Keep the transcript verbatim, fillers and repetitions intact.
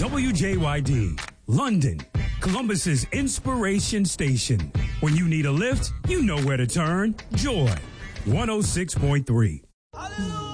W J Y D, London, Columbus's inspiration station. When you need a lift, you know where to turn. Joy, one oh six point three.